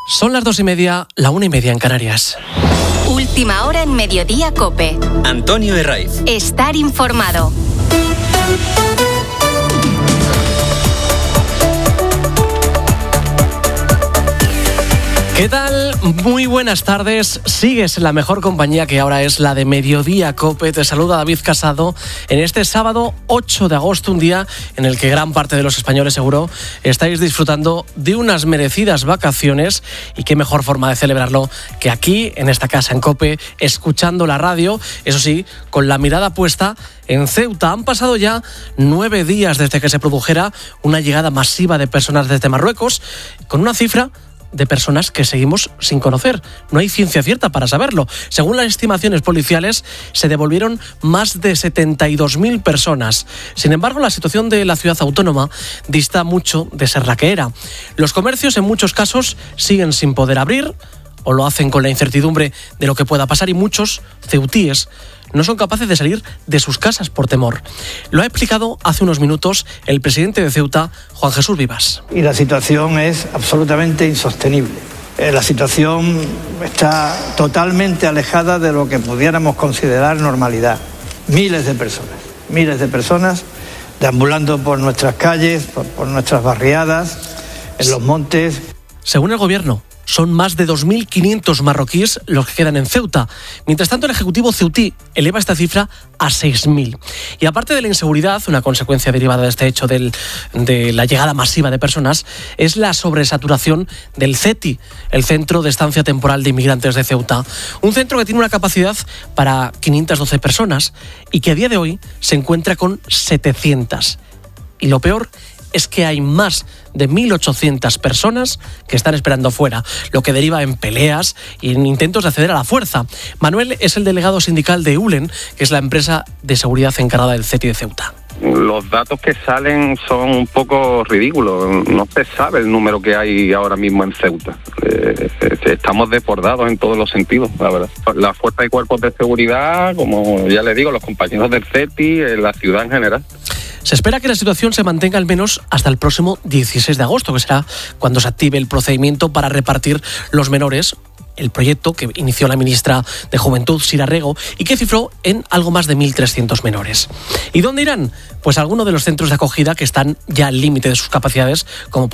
Son las 2:30, la 1:30 en Canarias. Última hora en Mediodía COPE. Antonio Herraiz. Estar informado. ¿Qué tal? Muy buenas tardes. Sigues en la mejor compañía, que ahora es la de Mediodía COPE. Te saluda David Casado en este sábado 8 de agosto, un día en el que gran parte de los españoles seguro estáis disfrutando de unas merecidas vacaciones, y qué mejor forma de celebrarlo que aquí, en esta casa en COPE, escuchando la radio, eso sí, con la mirada puesta en Ceuta. Han pasado ya 9 días desde que se produjera una llegada masiva de personas desde Marruecos, con una cifra de personas que seguimos sin conocer. No hay ciencia cierta para saberlo. Según las estimaciones policiales, se devolvieron más de 72.000 personas. Sin embargo, la situación de la ciudad autónoma dista mucho de ser la que era. Los comercios, en muchos casos, siguen sin poder abrir, o lo hacen con la incertidumbre de lo que pueda pasar, y muchos ceutíes no son capaces de salir de sus casas por temor. Lo ha explicado hace unos minutos el presidente de Ceuta, Juan Jesús Vivas. Y la situación es absolutamente insostenible. La situación está totalmente alejada de lo que pudiéramos considerar normalidad. Miles de personas deambulando por nuestras calles, por nuestras barriadas, en los montes. Según el gobierno, son más de 2.500 marroquíes los que quedan en Ceuta. Mientras tanto, el Ejecutivo ceutí eleva esta cifra a 6.000. Y aparte de la inseguridad, una consecuencia derivada de este hecho de la llegada masiva de personas, es la sobresaturación del CETI, el Centro de Estancia Temporal de Inmigrantes de Ceuta. Un centro que tiene una capacidad para 512 personas y que a día de hoy se encuentra con 700. Y lo peor es que hay más de 1.800 personas que están esperando fuera, lo que deriva en peleas y en intentos de acceder a la fuerza. Manuel es el delegado sindical de EULEN, que es la empresa de seguridad encargada del CETI de Ceuta. Los datos que salen son un poco ridículos. No se sabe el número que hay ahora mismo en Ceuta. Estamos desbordados en todos los sentidos, la verdad. La fuerza y cuerpos de seguridad, como ya le digo, los compañeros del CETI, la ciudad en general. Se espera que la situación se mantenga al menos hasta el próximo 16 de agosto, que será cuando se active el procedimiento para repartir los menores, el proyecto que inició la ministra de Juventud, Sira Rego, y que cifró en algo más de 1.300 menores. ¿Y dónde irán? Pues a algunos de los centros de acogida que están ya al límite de sus capacidades, como por